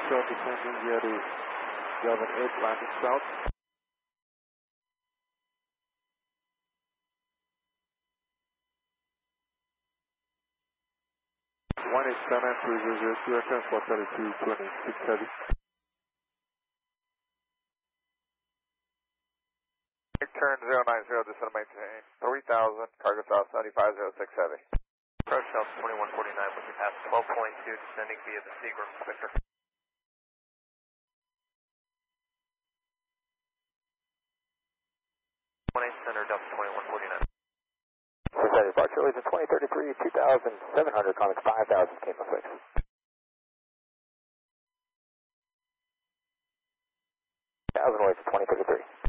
show descending via the 11-8 landing south. One is 73002, transport 3226 heavy. Turn 090, descend maintain 3000, cargo south 7506 heavy. Approach south 2149, looking past 12.2, descending via the Seagram, Victor. 18 center, Delta 2149. Departure is 2033, 2700, Comics 5000, Kilo 6.